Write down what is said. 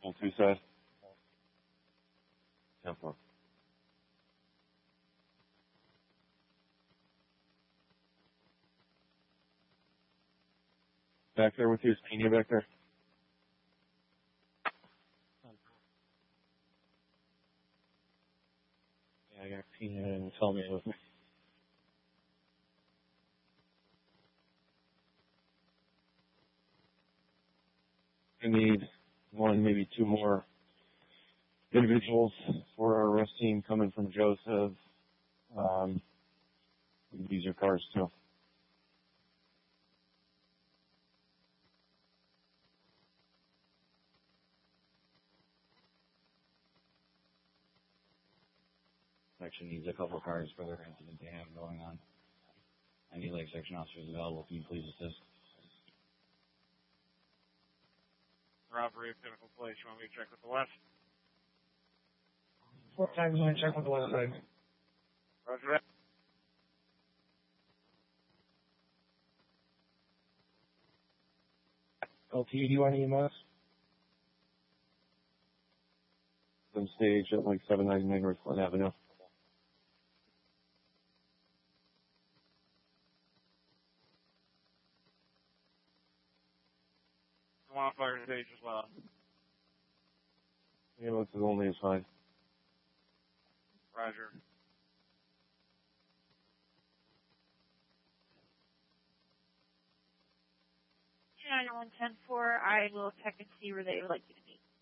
Full two side. 10-4. Back there with you, Senior back there. Yeah, I got Pena and Tommy with me. We need one, maybe two more individuals for our arrest team coming from Joseph. These are cars too. Section needs a couple of cars for their incident they have going on. Any Lake Section officers available, can you please assist? Robbery of Pinnacle Place. You want me to check with the left? 4 times on check with the left side. Roger that. LT, do you want EMS? Some stage at like 799 North Glen Avenue. I want to fire stage as well. Ambulance is only is fine. Roger. Channel 110-4, I will check and see where they would like you to meet.